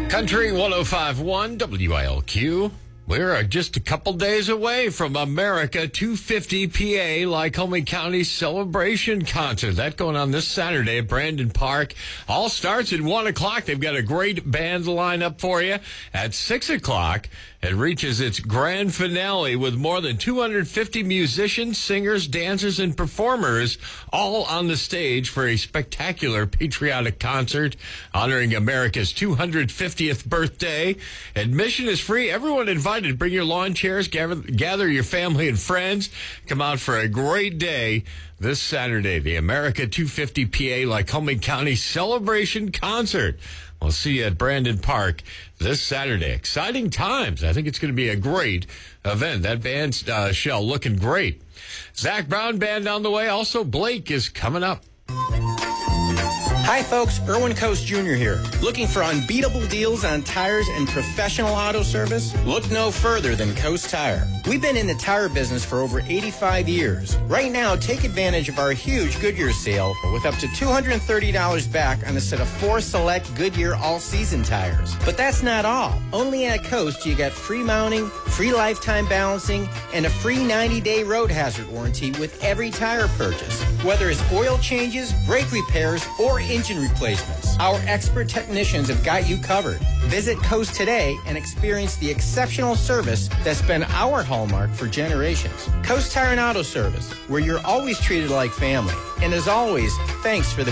Country 105.1 WILQ. We're just a couple days away from America 250 PA Lycoming County Celebration Concert. That's going on this Saturday at Brandon Park. All starts at 1 o'clock. They've got a great band lineup for you. At 6 o'clock, it reaches its grand finale with more than 250 musicians, singers, dancers, and performers all on the stage for a spectacular patriotic concert honoring America's 250th birthday. Admission is free. Everyone invited. Bring your lawn chairs, gather your family and friends. Come out for a great day this Saturday, the America 250 PA Lycoming County Celebration Concert. We'll see you at Brandon Park this Saturday. Exciting times. I think it's going to be a great event. That band's shell looking great. Zach Brown Band on the way. Also, Blake is coming up. Hi, folks. Erwin Coast Jr. here. Looking for unbeatable deals on tires and professional auto service? Look no further than Coast Tire. We've been in the tire business for over 85 years. Right now, take advantage of our huge Goodyear sale with up to $230 back on a set of 4 select Goodyear all-season tires. But that's not all. Only at Coast, you get free mounting, free lifetime balancing, and a free 90-day road hazard warranty with every tire purchase. Whether it's oil changes, brake repairs, or engine replacements, our expert technicians have got you covered. Visit Coast today and experience the exceptional service that's been our hallmark for generations. Coast Tire and Auto Service, where you're always treated like family. And as always, thanks for the